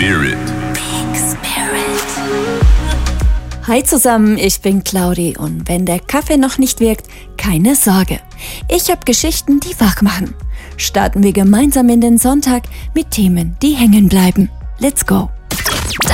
Spirit. Hi zusammen, ich bin Claudi und wenn der Kaffee noch nicht wirkt, keine Sorge. Ich habe Geschichten, die wach machen. Starten wir gemeinsam in den Sonntag mit Themen, die hängen bleiben. Let's go!